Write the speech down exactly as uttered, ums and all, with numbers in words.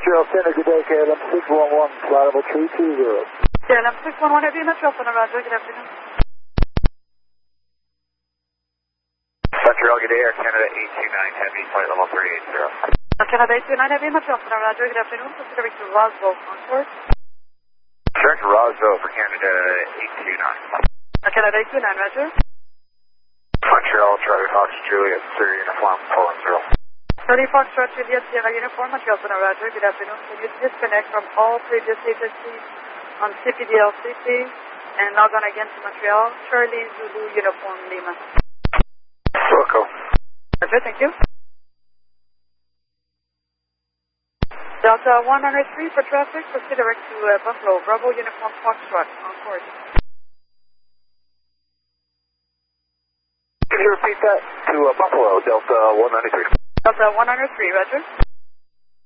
Montreal Center, good day, K L M six one one, flight level three two zero. K L M six one one, have you Montreal Center, Roger, good afternoon. Montreal, good day, Air Canada eight two nine Heavy, flight level three eight zero. Air Canada eight two nine Heavy, Montreal Center, Roger, good afternoon. Considering to Roswell, Concord. Direct to Roswell for Canada eight two nine. Air Canada eight two nine, Roger. Montreal, Charlie Fox, Juliet, Sierra Uniform, Poland zero. Charlie Fox, Juliet, Sierra Uniform, Montreal Center, Roger, good afternoon. Can you disconnect from all previous H S Cs on C P D L C P and log on again to Montreal? Charlie Zulu Uniform Lima. Welcome. Roger, thank you. Delta one hundred three for traffic, proceed direct to uh, Buffalo, Bravo Uniform Foxtrot, on course. Can you repeat that? To uh, Buffalo, Delta one ninety-three. Delta one hundred three, Roger.